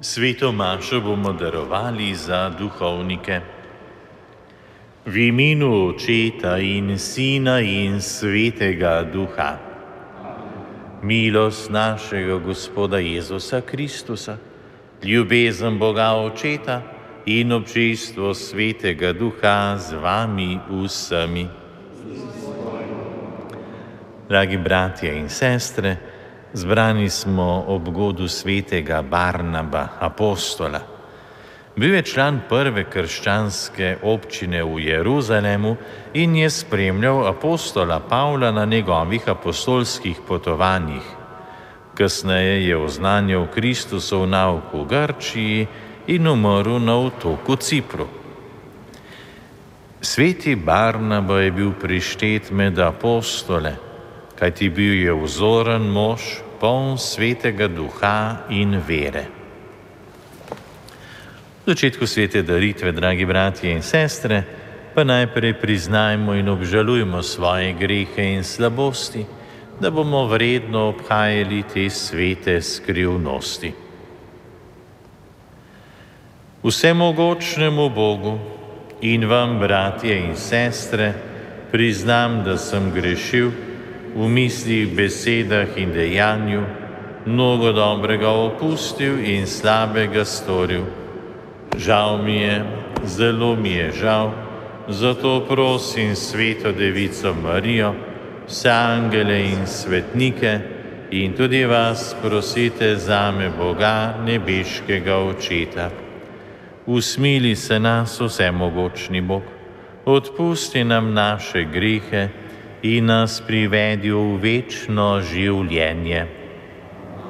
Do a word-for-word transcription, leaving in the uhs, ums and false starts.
Sveto mašo bomo darovali za duhovnike. V imenu Očeta in Sina in Svetega Duha. Milost našega Gospoda Jezusa Kristusa, ljubezen Boga Očeta in občestvo Svetega Duha z vami vsemi. Dragi bratje in sestre, zbrani smo ob godu svetega Barnaba, apostola. Bil je član prve krščanske občine v Jeruzalemu in je spremljal apostola Pavla na njegovih apostolskih potovanjih. Kasneje je oznanjal Kristusov nauk v Grčiji in umrl na otoku Cipru. Sveti Barnaba je bil prištet med apostole, kajti bil je vzoren mož, poln Svetega Duha in vere. V začetku svete daritve, dragi bratje in sestre, pa najprej priznajmo in obžalujmo svoje grehe in slabosti, da bomo vredno obhajali te svete skrivnosti. Vsemogočnemu Bogu in vam, bratje in sestre, priznam, da sem grešil v mislih, besedah in dejanju, mnogo dobrega opustil in slabega storil. Žal mi je, zelo mi je žal, zato prosim Sveto Devico Marijo, vse angele in svetnike in tudi vas prosite zame Boga, nebeškega Očeta. Usmili se nas, vsemogočni Bog, odpusti nam naše grehe in nas privedi v večno življenje.